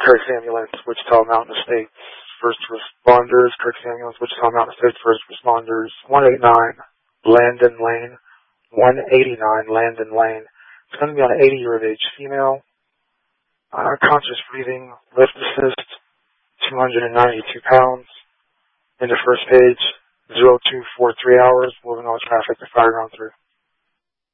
Kirk's Ambulance, Wichita Mountain Estates. First responders, Kirk's Ambulance, Wichita Mountain Estates. First responders, 189 Landon Lane. 189 Landon Lane. It's going to be on an 80-year of age female. Conscious breathing, lift assist, 292 pounds. In the first page, 0243 hours, moving all traffic to Fireground 3.